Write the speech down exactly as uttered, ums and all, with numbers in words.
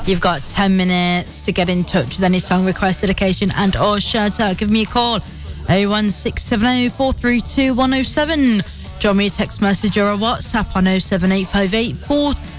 You've got ten minutes to get in touch with any song request, dedication and or shout out. Give me a call, oh one six seven oh, four three two, one oh seven. Drop me a text message or a WhatsApp on oh seven eight five eight, four